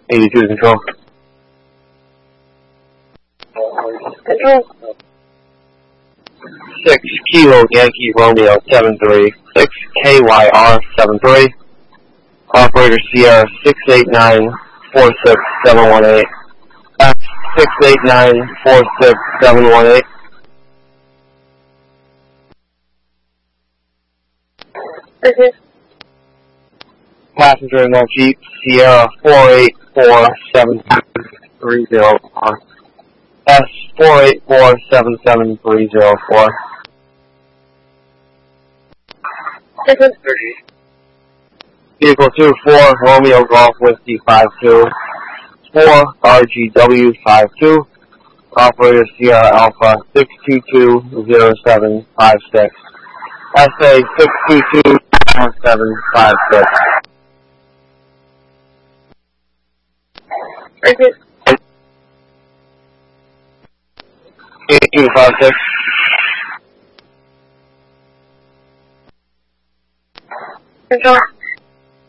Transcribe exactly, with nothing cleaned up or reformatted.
eighty-two control. Control. six Kilo Yankee Romeo seven three, six K Y R seven three. Operator Sierra six eight nine four six seven one eight. F six eight nine four six seven one eight. Okay. Passenger in that Jeep, Sierra four eight four seven three zero four. S four eight four seven seven three zero four. Okay. Vehicle two four, Romeo Golf Whiskey five two. four R G W five two. Operator Sierra Alpha six two two zero seven five six. S A six two two zero seven five six. Okay. eight two five six. Control.